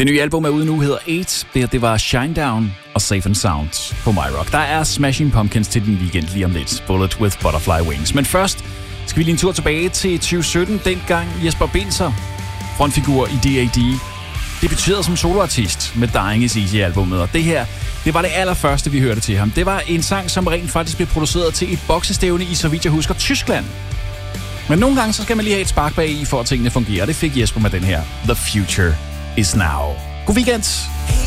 Det nye album er ude nu, hedder 8. Det var Shinedown og Safe and Sound på MyRock. Der er Smashing Pumpkins til den weekend lige om lidt. Bullet with Butterfly Wings. Men først skal vi lige en tur tilbage til 2017, dengang Jesper Binzer, frontfigur i D.A.D., debuterede som soloartist med Dying is Easy-albummet. Og det her, det var det allerførste, vi hørte til ham. Det var en sang, som rent faktisk blev produceret til et boksestævne i, så vidt jeg husker, Tyskland. Men nogle gange, så skal man lige have et spark bag i, for at tingene fungerer. Det fik Jesper med den her. The Future is Now. God weekend!